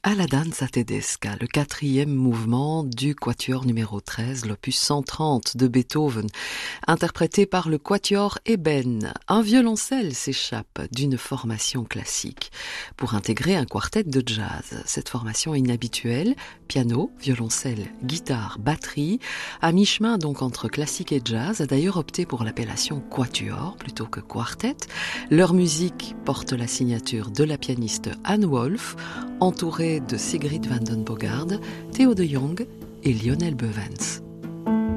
Alla danza tedesca, le quatrième mouvement du quatuor numéro 13, l'opus 130 de Beethoven, interprété par le quatuor Eben. Un violoncelle s'échappe d'une formation classique pour intégrer un quartet de jazz. Cette formation inhabituelle, piano, violoncelle, guitare, batterie, à mi-chemin donc entre classique et jazz, a d'ailleurs opté pour l'appellation quatuor plutôt que quartet. Leur musique porte la signature de la pianiste Anne Wolf, entourée de Sigrid van den Bogaard, Theo de Jong et Lionel Beuvens.